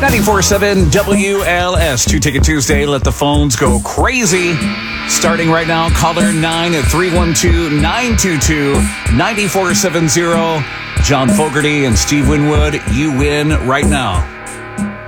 94.7 WLS. 2-Ticket Tuesday. Let the phones go crazy. Starting right now, caller 9 at 312-922-9470. John Fogerty and Steve Winwood, you win right now.